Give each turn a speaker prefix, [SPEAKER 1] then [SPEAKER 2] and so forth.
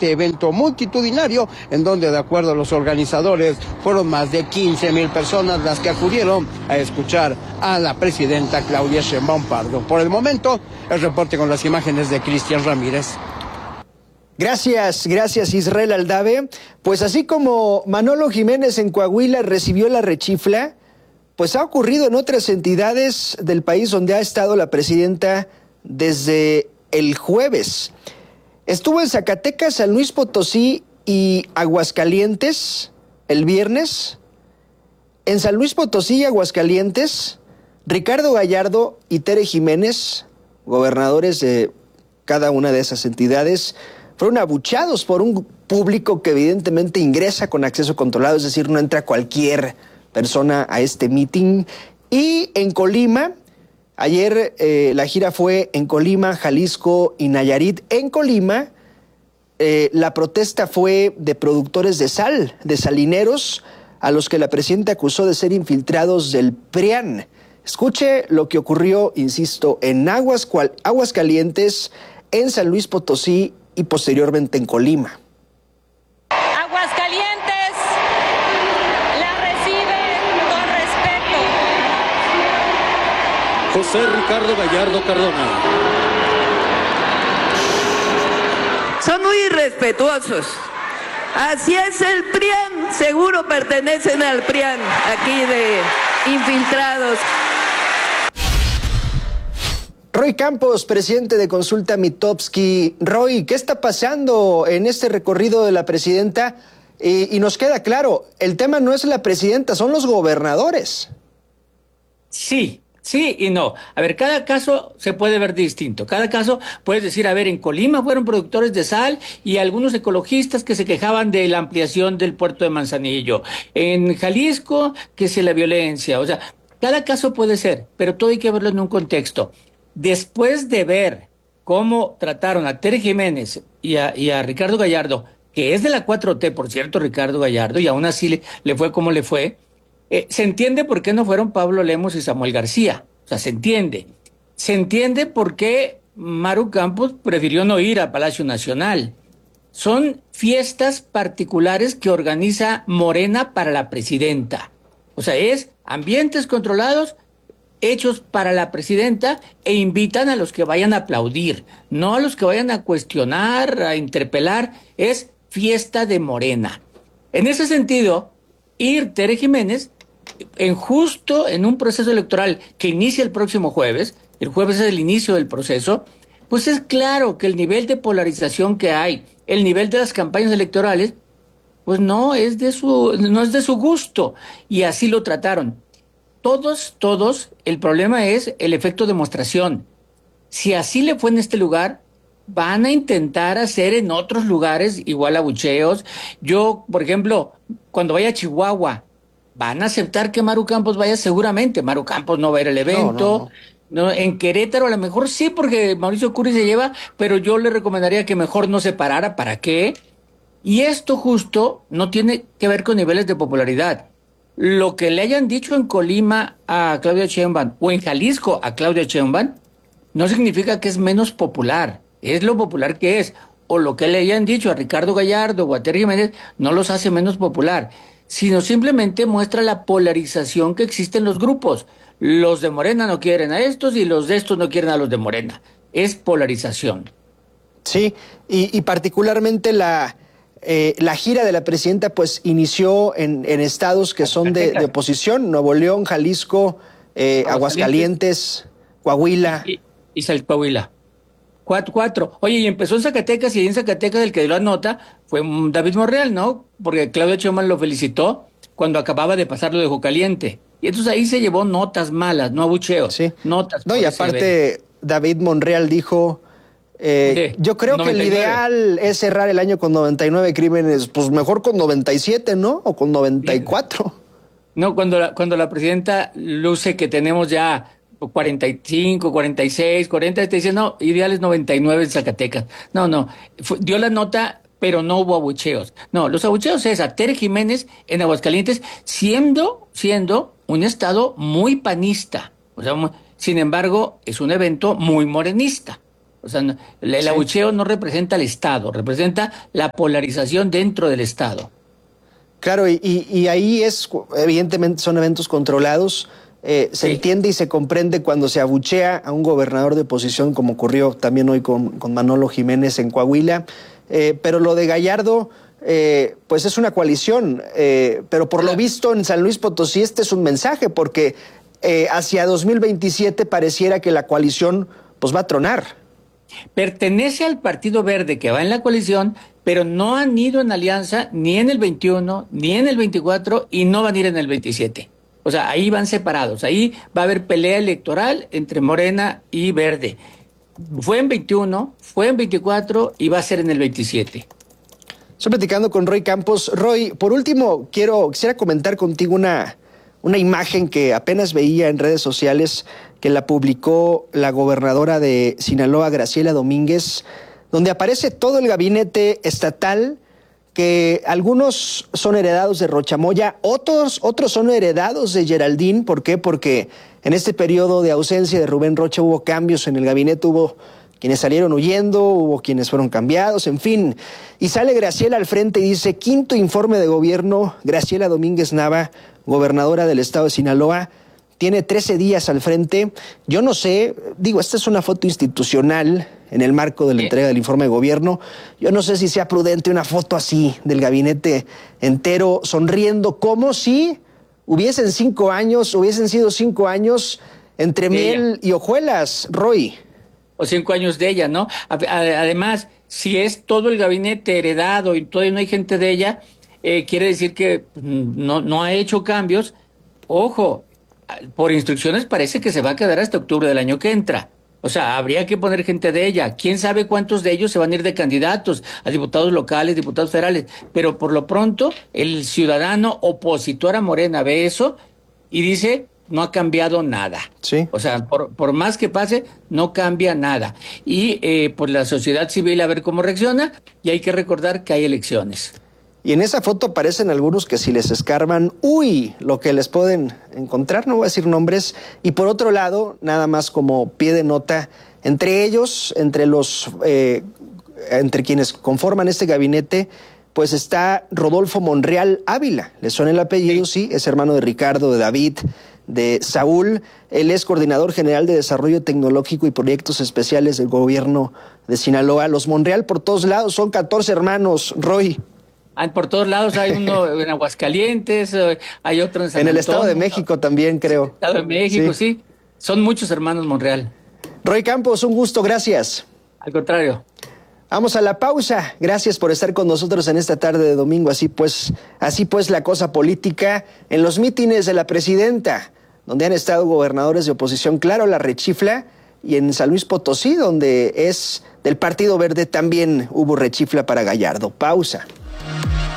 [SPEAKER 1] este evento multitudinario, en donde, de acuerdo a los organizadores, fueron más de 15,000 personas las que acudieron a escuchar a la presidenta Claudia Sheinbaum Pardo. Por el momento, el reporte con las imágenes de Cristian Ramírez.
[SPEAKER 2] Gracias Israel Aldave. Pues así como Manolo Jiménez en Coahuila recibió la rechifla, pues ha ocurrido en otras entidades del país donde ha estado la presidenta desde el jueves. Estuvo en Zacatecas, San Luis Potosí y Aguascalientes el viernes. En San Luis Potosí y Aguascalientes, Ricardo Gallardo y Tere Jiménez, gobernadores de cada una de esas entidades, fueron abucheados por un público que evidentemente ingresa con acceso controlado, es decir, no entra cualquier persona a este meeting. Y en Colima, ayer la gira fue en Colima, Jalisco y Nayarit. En Colima, la protesta fue de productores de sal, de salineros, a los que la presidenta acusó de ser infiltrados del PRIAN. Escuche lo que ocurrió, insisto, en Aguascalientes, en San Luis Potosí y posteriormente en Colima.
[SPEAKER 3] Aguascalientes la recibe con respeto.
[SPEAKER 4] José Ricardo Gallardo Cardona.
[SPEAKER 5] Son muy irrespetuosos. Así es el PRIAN, seguro pertenecen al PRIAN, aquí de infiltrados.
[SPEAKER 2] Roy Campos, presidente de Consulta Mitofsky. Roy, ¿qué está pasando en este recorrido de la presidenta? Y nos queda claro, el tema no es la presidenta, son los gobernadores.
[SPEAKER 6] Sí y no. A ver, cada caso se puede ver distinto. Cada caso puedes decir, a ver, en Colima fueron productores de sal y algunos ecologistas que se quejaban de la ampliación del puerto de Manzanillo. En Jalisco, que es la violencia. O sea, cada caso puede ser, pero todo hay que verlo en un contexto. Después de ver cómo trataron a Tere Jiménez y a Ricardo Gallardo, que es de la 4T, por cierto, Ricardo Gallardo, y aún así le fue como le fue, se entiende por qué no fueron Pablo Lemos y Samuel García. O sea, se entiende. Se entiende por qué Maru Campos prefirió no ir a Palacio Nacional. Son fiestas particulares que organiza Morena para la presidenta. O sea, es ambientes controlados hechos para la presidenta e invitan a los que vayan a aplaudir, no a los que vayan a cuestionar, a interpelar. Es fiesta de Morena. En ese sentido, ir Tere Jiménez en un proceso electoral que inicia el próximo jueves, el jueves es el inicio del proceso, pues es claro que el nivel de polarización que hay, el nivel de las campañas electorales, pues no es de su gusto, y así lo trataron. Todos, el problema es el efecto demostración. Si así le fue en este lugar, van a intentar hacer en otros lugares igual abucheos. Yo, por ejemplo, cuando vaya a Chihuahua, van a aceptar que Maru Campos vaya seguramente. Maru Campos no va a ir al evento. No, en Querétaro a lo mejor sí, porque Mauricio Curi se lleva, pero yo le recomendaría que mejor no se parara. ¿Para qué? Y esto justo no tiene que ver con niveles de popularidad. Lo que le hayan dicho en Colima a Claudia Sheinbaum o en Jalisco a Claudia Sheinbaum no significa que es menos popular, es lo popular que es. O lo que le hayan dicho a Ricardo Gallardo o a Tere Jiménez no los hace menos popular, sino simplemente muestra la polarización que existe en los grupos. Los de Morena no quieren a estos y los de estos no quieren a los de Morena. Es polarización.
[SPEAKER 2] Sí, y particularmente la gira de la presidenta pues inició en estados que son de oposición: Nuevo León, Jalisco, Aguascalientes, Coahuila.
[SPEAKER 6] Y Coahuila. Cuatro. Oye, y empezó en Zacatecas, y en Zacatecas el que dio la nota fue David Monreal, ¿no? Porque Claudia Sheinbaum lo felicitó cuando acababa de pasar lo de Jocaliente. Y entonces ahí se llevó notas malas, no abucheos.
[SPEAKER 2] Sí.
[SPEAKER 6] Notas.
[SPEAKER 2] No, y aparte David Monreal dijo... yo creo 99. Que el ideal es cerrar el año con 99 crímenes, pues mejor con 97, ¿no? O con 94.
[SPEAKER 6] No, cuando la presidenta luce que tenemos ya 45, 46, 40, te dice, no, ideal es 99 en Zacatecas. No, dio la nota, pero no hubo abucheos. No, los abucheos es a Tere Jiménez en Aguascalientes, siendo un estado muy panista. O sea, sin embargo, es un evento muy morenista. O sea, el abucheo no representa al Estado, representa la polarización dentro del Estado.
[SPEAKER 2] Claro, y ahí evidentemente son eventos controlados. Se entiende y se comprende cuando se abuchea a un gobernador de oposición, como ocurrió también hoy con Manolo Jiménez en Coahuila. Pero lo de Gallardo, pues es una coalición. Pero por lo visto en San Luis Potosí este es un mensaje, porque hacia 2027 pareciera que la coalición pues va a tronar.
[SPEAKER 6] Pertenece al Partido Verde que va en la coalición, pero no han ido en alianza ni en el 21, ni en el 24 y no van a ir en el 27. O sea, ahí van separados. Ahí va a haber pelea electoral entre Morena y Verde. Fue en 21, fue en 24 y va a ser en el 27.
[SPEAKER 2] Estoy platicando con Roy Campos. Roy, por último, quisiera comentar contigo una imagen que apenas veía en redes sociales, que la publicó la gobernadora de Sinaloa, Graciela Domínguez, donde aparece todo el gabinete estatal, que algunos son heredados de Rochamoya, otros son heredados de Geraldine. ¿Por qué? Porque en este periodo de ausencia de Rubén Rocha hubo cambios en el gabinete, hubo quienes salieron huyendo, hubo quienes fueron cambiados, en fin. Y sale Graciela al frente y dice: quinto informe de gobierno, Graciela Domínguez Nava, gobernadora del estado de Sinaloa, tiene 13 días al frente. Yo no sé, esta es una foto institucional en el marco de la entrega del informe de gobierno. Yo no sé si sea prudente una foto así del gabinete entero sonriendo, como si hubiesen sido 5 años entre miel y hojuelas, Roy.
[SPEAKER 6] O 5 años de ella, ¿no? Además, si es todo el gabinete heredado y todavía no hay gente de ella, quiere decir que no ha hecho cambios. Ojo, por instrucciones parece que se va a quedar hasta octubre del año que entra. O sea, habría que poner gente de ella. ¿Quién sabe cuántos de ellos se van a ir de candidatos a diputados locales, diputados federales? Pero por lo pronto, el ciudadano opositor a Morena ve eso y dice: no ha cambiado nada.
[SPEAKER 2] Sí.
[SPEAKER 6] O sea, por más que pase, no cambia nada. Y pues la sociedad civil a ver cómo reacciona, y hay que recordar que hay elecciones.
[SPEAKER 2] Y en esa foto aparecen algunos que si les escarban, lo que les pueden encontrar, no voy a decir nombres. Y por otro lado, nada más como pie de nota, entre ellos, entre quienes conforman este gabinete, pues está Rodolfo Monreal Ávila. ¿Le suena el apellido? Sí, es hermano de Ricardo, de David, de Saúl. Él es coordinador general de Desarrollo Tecnológico y Proyectos Especiales del gobierno de Sinaloa. Los Monreal por todos lados, son 14 hermanos, Roy.
[SPEAKER 6] Por todos lados, hay uno en Aguascalientes, hay otro en San Antonio.
[SPEAKER 2] En el Estado de México también, creo.
[SPEAKER 6] Estado de México, sí. Son muchos hermanos Monreal.
[SPEAKER 2] Roy Campos, un gusto, gracias.
[SPEAKER 6] Al contrario.
[SPEAKER 2] Vamos a la pausa. Gracias por estar con nosotros en esta tarde de domingo. Así pues la cosa política en los mítines de la presidenta, donde han estado gobernadores de oposición. Claro, la rechifla. Y en San Luis Potosí, donde es del Partido Verde, también hubo rechifla para Gallardo. Pausa.